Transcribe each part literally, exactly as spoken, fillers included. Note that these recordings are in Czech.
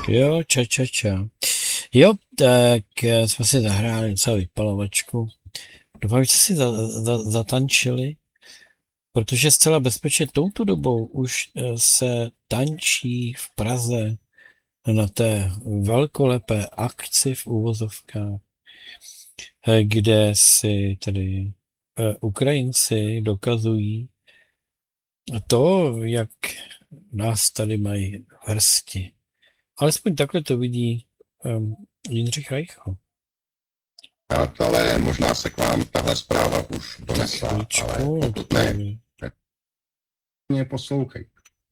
Jo, ča, ča, ča. Jo, tak eh, jsme si zahráli docela vypalovačku. Doufám, že jste si za, za, zatančili, protože zcela bezpečně touto dobou už eh, se tančí v Praze na té velkolepé akci v úvozovkách, eh, kde si tedy eh, Ukrajinci dokazují to, jak nás tady mají v hrsti. Alespoň takhle to vidí um, Jindřich Reichl. Přátelé, možná se k vám tahle zpráva už donesla, ale Chvíličku, pokud ne, tak mě poslouchejte.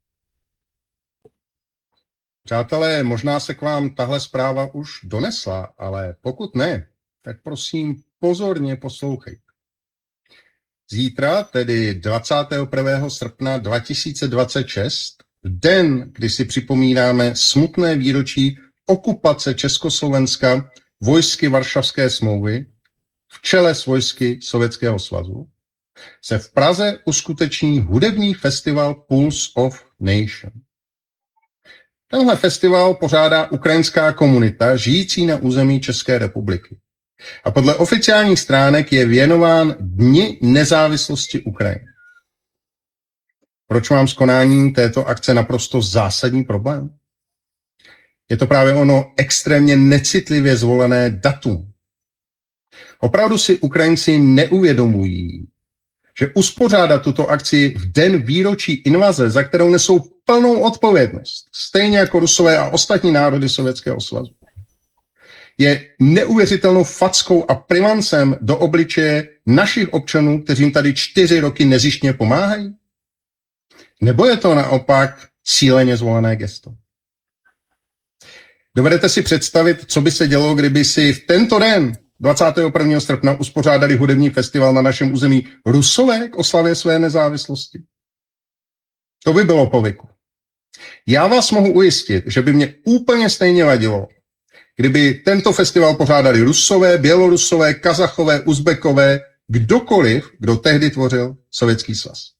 Přátelé, možná se k vám tahle zpráva už donesla, ale pokud ne, tak prosím pozorně poslouchejte. Zítra, tedy dvacátého prvního srpna dva tisíce dvacet šest, v den, kdy si připomínáme smutné výročí okupace Československa vojsky Varšavské smlouvy v čele s vojsky Sovětského svazu, se v Praze uskuteční hudební festival Pulse of Nation. Tenhle festival pořádá ukrajinská komunita žijící na území České republiky. A podle oficiálních stránek je věnován Dni nezávislosti Ukrajiny. Proč mám s konáním této akce naprosto zásadní problém? Je to právě ono extrémně necitlivě zvolené datum. Opravdu si Ukrajinci neuvědomují, že uspořádat tuto akci v den výročí invaze, za kterou nesou plnou odpovědnost, stejně jako Rusové a ostatní národy Sovětského svazu, je neuvěřitelnou fackou a primancem do obličeje našich občanů, kteří jim tady čtyři roky nezištně pomáhají? Nebo je to naopak cíleně zvolené gesto? Dovedete si představit, co by se dělo, kdyby si v tento den dvacátého prvního srpna uspořádali hudební festival na našem území Rusové k oslavě své nezávislosti? To by bylo povyku. Já vás mohu ujistit, že by mě úplně stejně vadilo, kdyby tento festival pořádali Rusové, Bělorusové, Kazachové, Uzbekové, kdokoliv, kdo tehdy tvořil Sovětský svaz.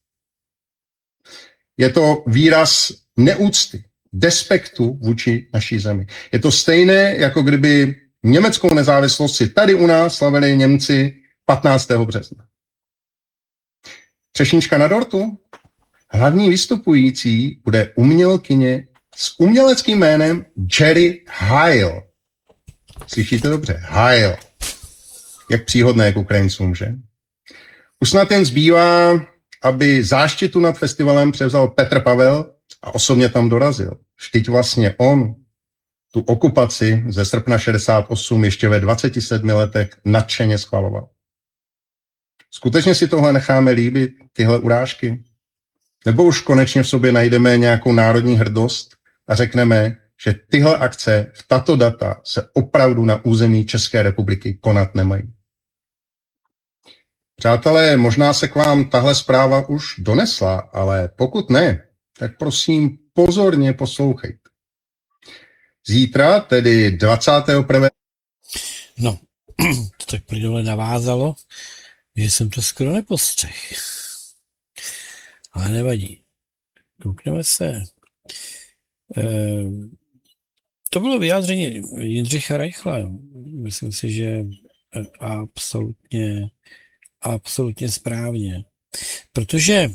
Je to výraz neúcty, despektu vůči naší zemi. Je to stejné, jako kdyby německou nezávislost si tady u nás slavili Němci patnáctého března. Třešnička na dortu? Hlavní vystupující bude umělkyně s uměleckým jménem Jerry Heil. Slyšíte dobře? Heil. Jak příhodné k Ukrajincům, že? Už snad jen zbývá, aby záštitu nad festivalem převzal Petr Pavel a osobně tam dorazil. Vždyť vlastně on tu okupaci ze srpna šedesát osm ještě ve dvaceti sedmi letech nadšeně schvaloval. Skutečně si tohle necháme líbit, tyhle urážky? Nebo už konečně v sobě najdeme nějakou národní hrdost a řekneme, že tyhle akce v tato data se opravdu na území České republiky konat nemají? Přátelé, možná se k vám tahle zpráva už donesla, ale pokud ne, tak prosím pozorně poslouchejte. Zítra, tedy dvacátého prvního No, to tak plynule navázalo, že jsem to skoro nepostřehl. Ale nevadí. Koukneme se. E, to bylo vyjádření Jindřicha Reichla. Myslím si, že absolutně, absolutně správně. Protože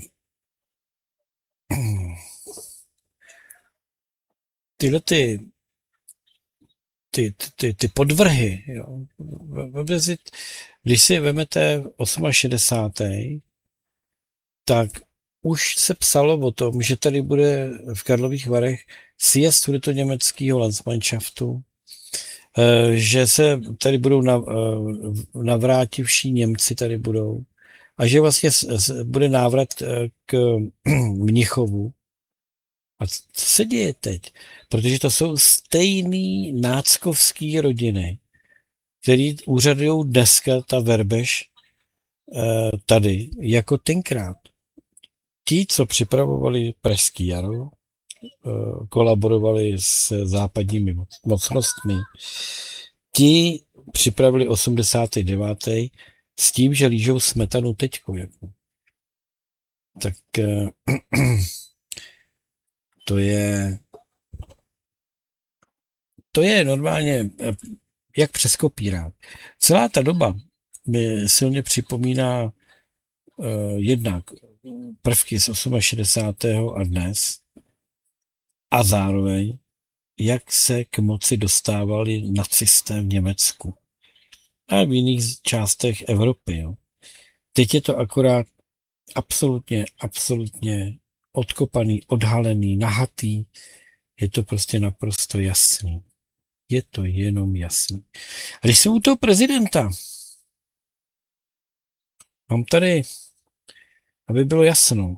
tyhle ty Ty, ty, ty podvrhy, jo. Když si vezmete šedesátý osmý, tak už se psalo o tom, že tady bude v Karlových Varech sjezd sudetoněmeckého Landsmannschaftu, že se tady budou navrátivší Němci tady budou a že vlastně bude návrat k Mnichovu. A co se děje teď? Protože to jsou stejný náckovský rodiny, který úřadují dneska, ta Verbež, tady, jako tenkrát. Ti, co připravovali Pražský jaro, kolaborovali s západními mocnostmi, ti připravili osmdesátý devátý s tím, že lížou smetanu teďko. Jako. Tak to je to je normálně jak přes kopírák. Celá ta doba mi silně připomíná uh, jednak prvky z šedesátého osmého a dnes a zároveň, jak se k moci dostávali nacisté v Německu a v jiných částech Evropy. Jo. Teď je to akorát absolutně, absolutně odkopaný, odhalený, nahatý. Je to prostě naprosto jasný. Je to jenom jasný. A když jsem u toho prezidenta, mám tady, aby bylo jasno,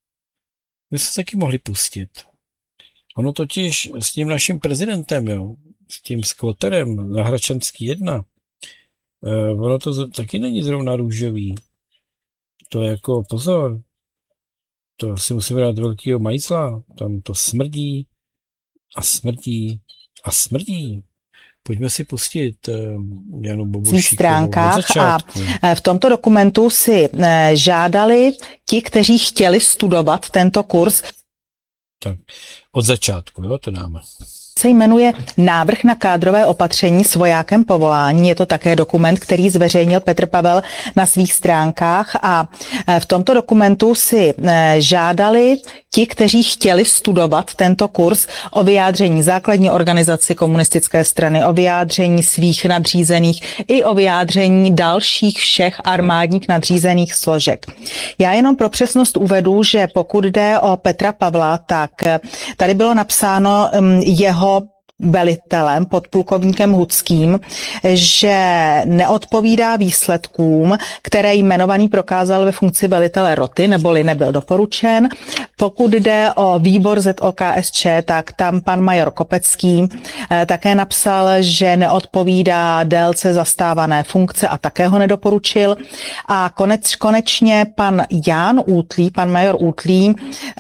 my se taky mohli pustit. Ono totiž s tím naším prezidentem, jo, s tím skvoterem na Hradčanský jedna, eh, ono to taky není zrovna růžový. To je jako pozor, to si musíme dát velkýho majzla, tam to smrdí a smrdí a smrdí. Pojďme si pustit Janu Bobošíkovou stránkách a v tomto dokumentu si žádali ti, kteří chtěli studovat tento kurz. Tak, od začátku, jo, to dáme. Se jmenuje Návrh na kádrové opatření s vojákem povolání. Je to také dokument, který zveřejnil Petr Pavel na svých stránkách a v tomto dokumentu si žádali ti, kteří chtěli studovat tento kurz, o vyjádření základní organizace komunistické strany, o vyjádření svých nadřízených i o vyjádření dalších všech armádních nadřízených složek. Já jenom pro přesnost uvedu, že pokud jde o Petra Pavla, tak tady bylo napsáno jeho velitelem, podplukovníkem Hudským, že neodpovídá výsledkům, které jmenovaný prokázal ve funkci velitele roty, neboli nebyl doporučen. Pokud jde o výbor Z O K S Č, tak tam pan major Kopecký také napsal, že neodpovídá délce zastávané funkce a také ho nedoporučil. A konec, konečně pan Jan Útlý, pan major Útlý,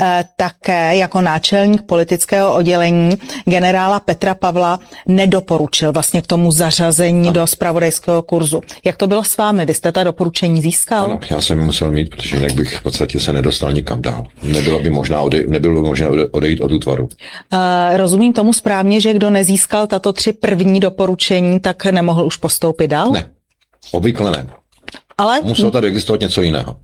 také jako náčelník politického oddělení generála Petra Pavla nedoporučil vlastně k tomu zařazení do zpravodajského kurzu. Jak to bylo s vámi? Vy jste ta doporučení získal? Ano, já jsem musel mít, protože jinak bych v podstatě se nedostal nikam dál. Nebylo by možná odej, nebylo by možná odejít od útvaru. Uh, rozumím tomu správně, že kdo nezískal tato tři první doporučení, tak nemohl už postoupit dál? Ne, obvykle ne. Ale... Muselo tady existovat něco jiného.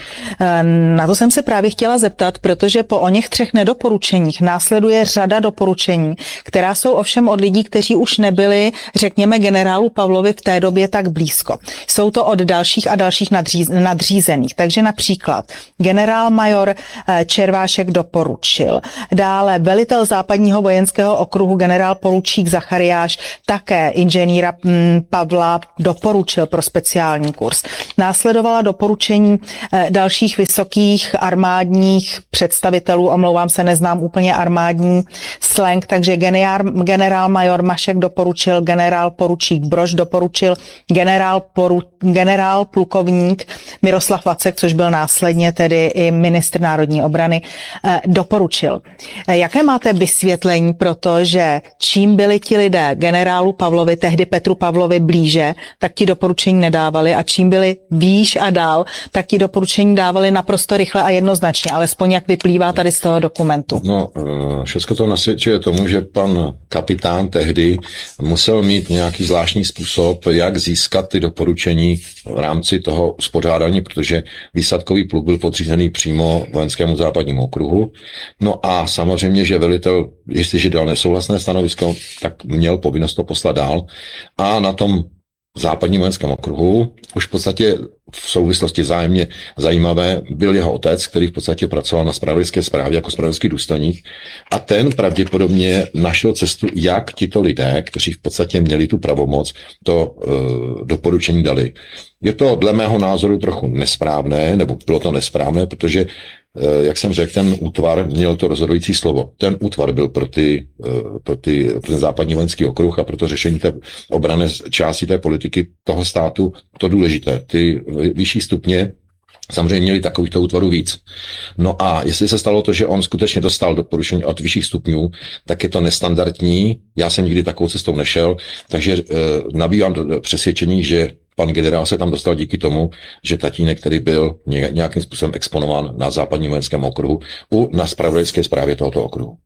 Na to jsem se právě chtěla zeptat, protože po o něch třech nedoporučeních následuje řada doporučení, která jsou ovšem od lidí, kteří už nebyli, řekněme, generálu Pavlovi v té době tak blízko. Jsou to od dalších a dalších nadříz, nadřízených. Takže například generál major Červášek doporučil. Dále velitel západního vojenského okruhu generál poručík Zachariáš také inženýra Pavla doporučil pro speciální kurz. Následovala doporučení dalších vysokých armádních představitelů, omlouvám se, neznám úplně armádní slang, takže generál, generál major Mašek doporučil, generál poručík Brož doporučil, generál, poru, generál plukovník Miroslav Vacek, což byl následně tedy i ministr národní obrany, doporučil. Jaké máte vysvětlení pro to, že čím byli ti lidé generálu Pavlovi, tehdy Petru Pavlovi blíže, tak ti doporučení nedávali a čím byli výš a dál, tak ti doporučení dávali naprosto rychle a jednoznačně, alespoň jak vyplývá tady z toho dokumentu. No, všechno to nasvědčuje tomu, že pan kapitán tehdy musel mít nějaký zvláštní způsob, jak získat ty doporučení v rámci toho uspořádání, protože výsadkový pluk byl podřízený přímo vojenskému západnímu okruhu. No a samozřejmě, že velitel, jestliže dal nesouhlasné stanovisko, tak měl povinnost to poslat dál a na tom v západním vojenském okruhu už v podstatě v souvislosti zájemně zajímavé byl jeho otec, který v podstatě pracoval na zpravodajské správě jako zpravodajský důstojník a ten pravděpodobně našel cestu, jak tito lidé, kteří v podstatě měli tu pravomoc, to uh, doporučení dali. Je to dle mého názoru trochu nesprávné, nebo bylo to nesprávné, protože jak jsem řekl, ten útvar měl to rozhodující slovo. Ten útvar byl pro, ty, pro, ty, pro ten západní vojenský okruh a pro to řešení té obrany části té politiky toho státu to důležité. Ty vyšší stupně samozřejmě měli takovýchto útvarů víc. No a jestli se stalo to, že on skutečně dostal doporučení od vyšších stupňů, tak je to nestandardní. Já jsem nikdy takovou cestou nešel, takže e, nabývám do přesvědčení, že pan generál se tam dostal díky tomu, že tatínek, který byl nějakým způsobem exponován na západním vojenském okruhu, u na zpravodajské správě tohoto okruhu.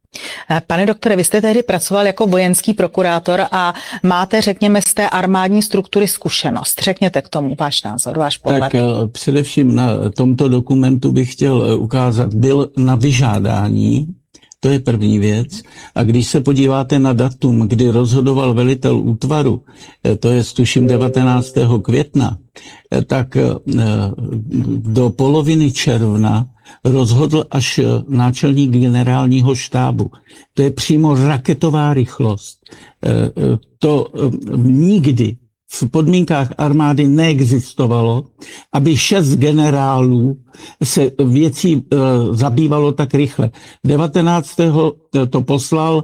Pane doktore, vy jste tehdy pracoval jako vojenský prokurátor a máte, řekněme, z té armádní struktury zkušenost. Řekněte k tomu váš názor, váš pohled. Tak především na tomto dokumentu bych chtěl ukázat, byl na vyžádání, to je první věc. A když se podíváte na datum, kdy rozhodoval velitel útvaru, to je tuším devatenáctého května, tak do poloviny června rozhodl až náčelník generálního štábu. To je přímo raketová rychlost. To nikdy v podmínkách armády neexistovalo, aby šest generálů se věcí zabývalo tak rychle. devatenáctého to poslal,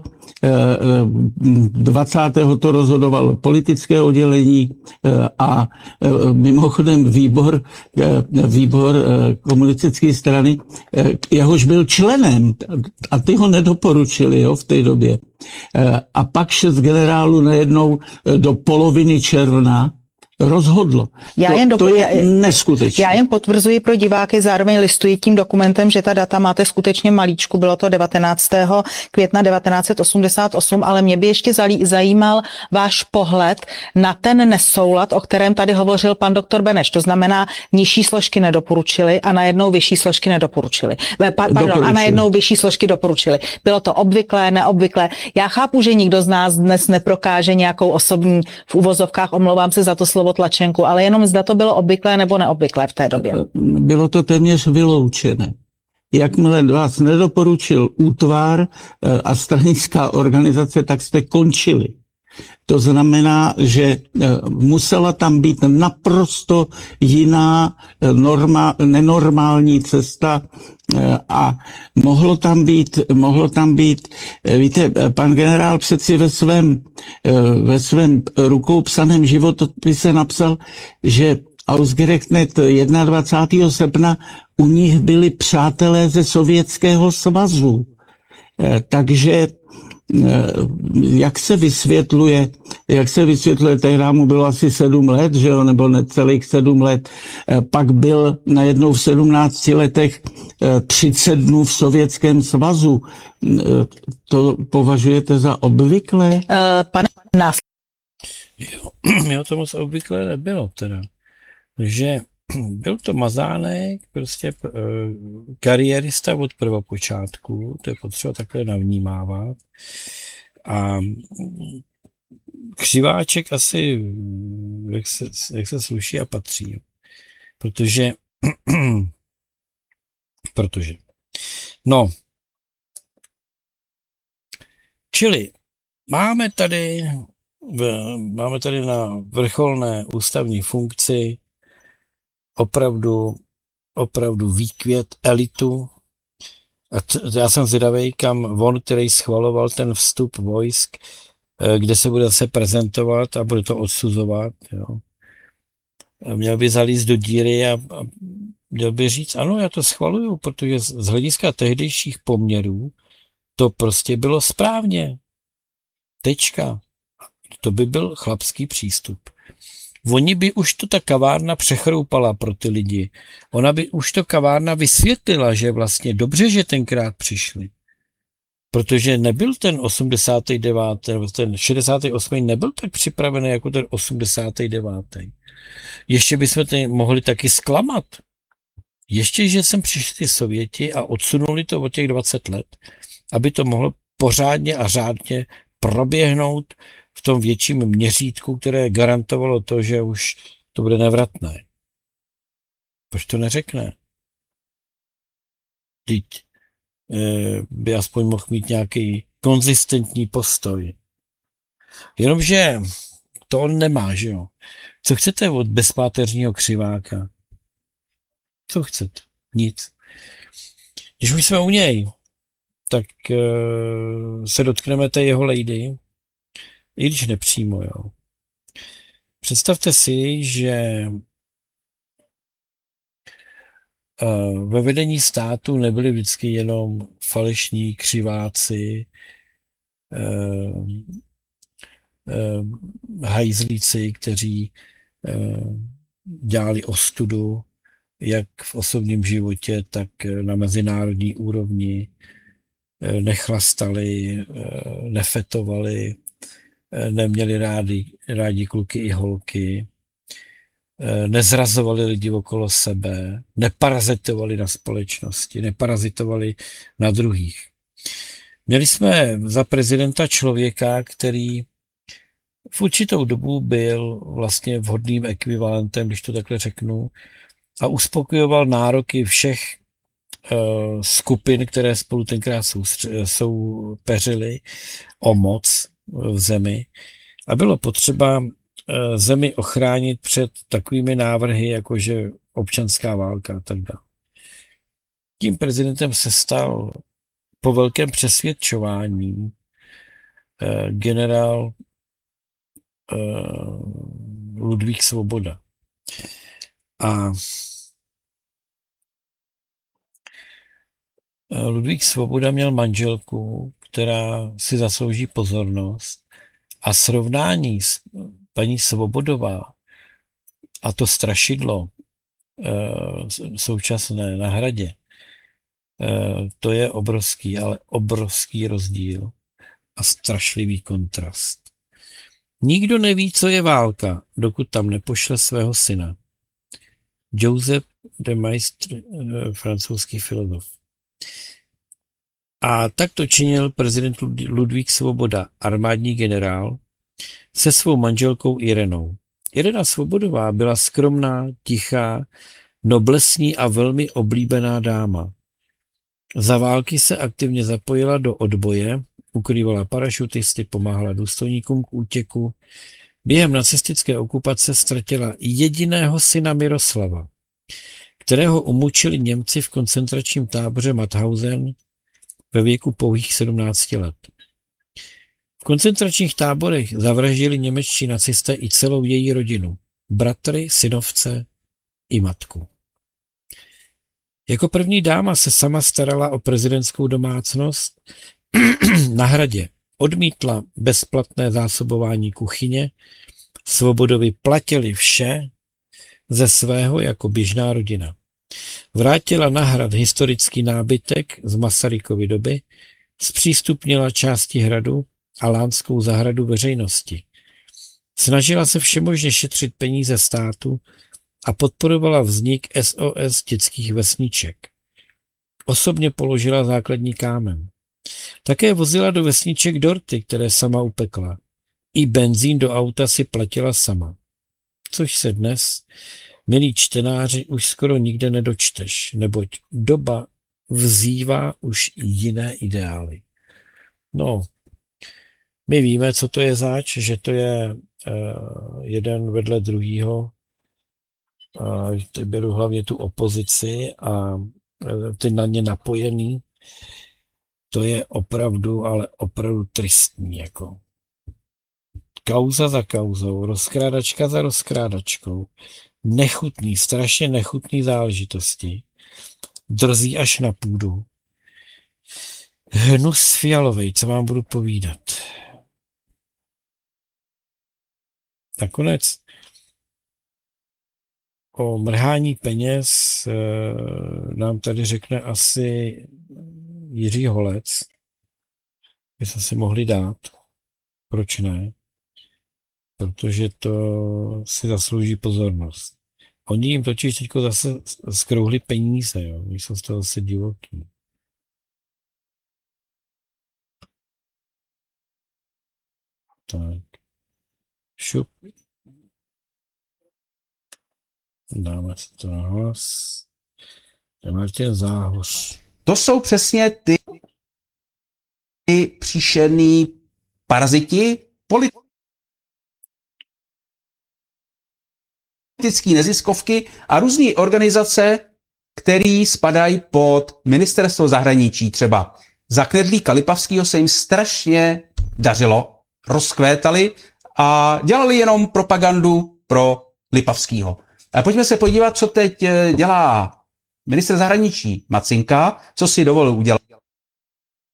dvacátého to rozhodovalo politické oddělení a mimochodem výbor, výbor komunistické strany, jehož byl členem, a ty ho nedoporučili, jo, v té době. A pak šest generálů najednou do poloviny června rozhodlo. Já to, jen do... to je neskutečné. Já jen potvrzuji pro diváky, zároveň listuji tím dokumentem, že ta data máte skutečně malíčku, bylo to devatenáctého května devatenáct set osmdesát osm, ale mě by ještě zajímal váš pohled na ten nesoulad, o kterém tady hovořil pan doktor Beneš. To znamená, nižší složky nedoporučili a najednou vyšší složky nedoporučili. Pardon, a najednou vyšší složky doporučili. Bylo to obvyklé, neobvyklé. Já chápu, že nikdo z nás dnes neprokáže nějakou osobní, v uvozovkách, omlouvám se za to slovo, tlačenku, ale jenom zda to bylo obvyklé nebo neobvyklé v té době. Bylo to téměř vyloučené. Jakmile vás nedoporučil útvar a stranická organizace, tak jste končili. To znamená, že musela tam být naprosto jiná norma, nenormální cesta a mohlo tam být, mohlo tam být, víte, pan generál přeci ve svém, ve svém rukou psaném životopise napsal, že ausgerechnet dvacátého prvního srpna u nich byli přátelé ze Sovětského svazu. Takže jak se vysvětluje, jak se vysvětluje, tehdy mu bylo asi sedm let, že jo, nebo necelých sedm let, pak byl najednou v sedmnácti letech třicet dnů v Sovětském svazu. To považujete za obvyklé? Uh, pane nás. Jo, jo, to moc obvyklé nebylo teda. Že byl to Mazánek, prostě uh, kariérista od prvopočátku, to je potřeba takhle navnímávat. A Křiváček asi, jak se, jak se sluší a patří. Protože, protože, no, čili máme tady, máme tady na vrcholné ústavní funkci opravdu, opravdu výkvět elitu. A t- já jsem zvědavej, kam on, který schvaloval ten vstup vojsk, kde se bude zase prezentovat a bude to odsuzovat. Jo. A měl by zalízt do díry a, a měl by říct, ano, já to schvaluju, protože z, z hlediska tehdejších poměrů to prostě bylo správně. Tečka. To by byl chlapský přístup. Oni by už to ta kavárna přechroupala pro ty lidi. Ona by už to kavárna vysvětlila, že vlastně dobře, že tenkrát přišli. Protože nebyl ten osmdesátý devátý nebo ten šedesátý osmý nebyl tak připravený jako ten osmdesátý devátý Ještě bychom tady mohli taky zklamat. Ještě, že sem přišli ty Sověti a odsunuli to o těch dvacet let, aby to mohlo pořádně a řádně proběhnout v tom větším měřítku, které garantovalo to, že už to bude nevratné. Proč to neřekne? Teď eh, by aspoň mohl mít nějaký konzistentní postoj. Jenomže to on nemá, že jo? Co chcete od bezpáteřního Křiváka? Co chcete? Nic. Když už jsme u něj, tak eh, se dotkneme té jeho lady, i když nepřímo, jo. Představte si, že uh, ve vedení státu nebyli vždycky jenom falešní křiváci, uh, uh, hajzlíci, kteří uh, dělali ostudu, jak v osobním životě, tak na mezinárodní úrovni. nechlastali, nefetovali, neměli rádi, rádi kluky i holky, nezrazovali lidi okolo sebe, neparazitovali na společnosti, neparazitovali na druhých. Měli jsme za prezidenta člověka, který v určitou dobu byl vlastně vhodným ekvivalentem, když to takhle řeknu, a uspokojoval nároky všech uh, skupin, které spolu tenkrát soupeřily o moc v zemi. A bylo potřeba uh, zemi ochránit před takovými návrhy, jakože občanská válka a tak dále. Tím prezidentem se stal po velkém přesvědčování uh, generál uh, Ludvík Svoboda. A Ludvík Svoboda měl manželku, která si zaslouží pozornost, a srovnání s paní Svobodová a to strašidlo současné na Hradě, to je obrovský, ale obrovský rozdíl a strašlivý kontrast. Nikdo neví, co je válka, dokud tam nepošle svého syna. Joseph de Maistre, francouzský filozof. A tak to činil prezident Ludvík Svoboda, armádní generál, se svou manželkou Irenou. Irena Svobodová byla skromná, tichá, noblesní a velmi oblíbená dáma. Za války se aktivně zapojila do odboje, ukrývala parašutisty, pomáhala důstojníkům k útěku. Během nacistické okupace ztratila jediného syna Miroslava, kterého umučili Němci v koncentračním táboře Mauthausen ve věku pouhých sedmnácti let. V koncentračních táborech zavraždili němečtí nacisté i celou její rodinu, bratry, synovce i matku. Jako první dáma se sama starala o prezidentskou domácnost na Hradě. Odmítla bezplatné zásobování kuchyně, Svobodovi platili vše ze svého jako běžná rodina. Vrátila na Hrad historický nábytek z Masarykovy doby, zpřístupnila části hradu a Lánskou zahradu veřejnosti. Snažila se všemožně šetřit peníze státu a podporovala vznik S O S dětských vesniček. Osobně položila základní kámen. Také vozila do vesniček dorty, které sama upekla. I benzín do auta si platila sama. Což se dnes, milí čtenáři, už skoro nikde nedočteš, neboť doba vzývá už jiné ideály. No, my víme, co to je zač, že to je uh, jeden vedle druhýho. Uh, beru hlavně tu opozici a uh, ty na ně napojený. To je opravdu, ale opravdu tristní, jako. Kauza za kauzou, rozkrádačka za rozkrádačkou, nechutný, strašně nechutný záležitosti, drzí až na půdu. Hnus fialovej, co vám budu povídat. Nakonec o mrhání peněz e, nám tady řekne asi Jiří Holec, by se si mohli dát. Proč ne? Protože to si zaslouží pozornost. Oni jim totiž teď zase skrouhli peníze, jo. Oni jsou z toho zase divoký. Tak. Šup. Dáme si to na hlas. Martin Záhoř. To jsou přesně ty, ty příšerný paraziti, politické neziskovky a různé organizace, které spadají pod ministerstvo zahraničí. Třeba za Knedlíka Lipavského se jim strašně dařilo, rozkvétali a dělali jenom propagandu pro Lipavského. A pojďme se podívat, co teď dělá ministr zahraničí Macinka, co si dovolil udělat.